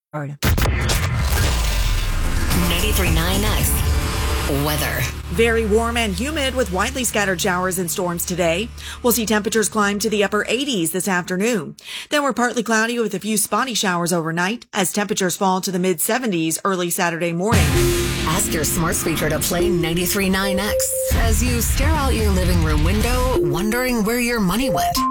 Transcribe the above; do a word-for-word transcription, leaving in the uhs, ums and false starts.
ninety-three point nine X weather. Very warm and humid with widely scattered showers and storms today. We'll see temperatures climb to the upper eighties this afternoon. Then we're partly cloudy with a few spotty showers overnight as temperatures fall to the mid seventies early Saturday morning. Ask your smart speaker to play ninety-three point nine X as you stare out your living room window, wondering where your money went.